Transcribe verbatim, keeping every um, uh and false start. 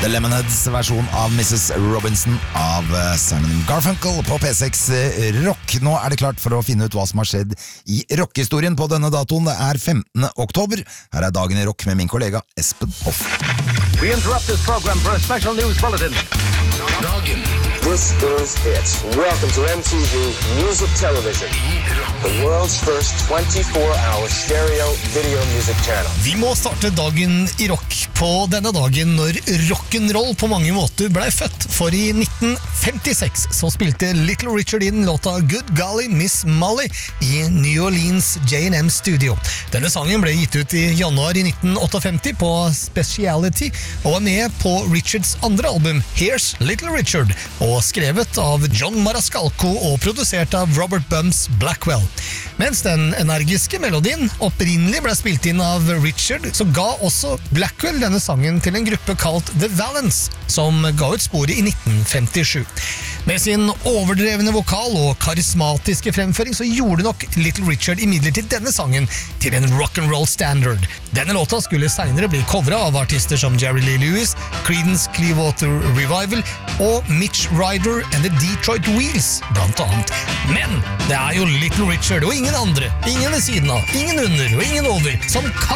The Lemonheads versjon av missus Robinson av Simon Garfunkel på P seks Rock. Nå er det klart for å finne ut hva som har skjedd i rockehistorien på denne datoen. Det er femtende oktober. Her er Dagen i rock med min kollega Espen Hoff. We interrupt this program for a special news bulletin. Dagen. This is it. Welcome to M T V Music Television, the world's first twenty-four hour stereo video music channel. Vi må starte dagen i rock på denne dagen når rock'n'roll på mange måter ble født. For i nitten femtiseks så spilte Little Richard inn låta Good Golly Miss Molly i New Orleans J and M Studio. Denne sangen ble gitt ut i januar i nitten femtiåtte på Speciality og var med på Richards andre album Here's Little Richard, og skrevet av John Marascalco og produsert av Robert Bums Blackwell. Mens den energiske melodien opprinnelig ble spilt inn av Richard, så ga også Blackwell denne sangen til en gruppe kalt The Valens, som ga ut sporet i nitten femtisju. Med sin overdrevne vokal og karismatiske fremføring så gjorde nok Little Richard imidlertid denne sangen til en rock'n'roll standard. Denne låta skulle senere bli covret av artister som Jerry Lee Lewis, Creedence Clearwater Revival og Mitch Ryder and the Detroit Wheels, blant annet. Men det er jo Little Richard og ingen andre, ingen ved siden av, ingen under og ingen over, som kan